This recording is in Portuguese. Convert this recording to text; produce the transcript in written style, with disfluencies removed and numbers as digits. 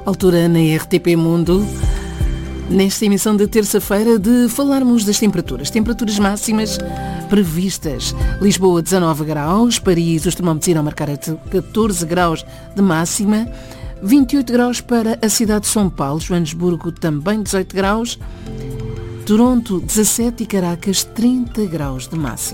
Altura na RTP Mundo, nesta emissão de terça-feira, de falarmos das temperaturas. Temperaturas máximas previstas. Lisboa, 19 graus. Paris, os termómetros irão marcar 14 graus de máxima. 28 graus para a cidade de São Paulo. Joanesburgo, também 18 graus. Toronto, 17 e Caracas, 30 graus de máxima.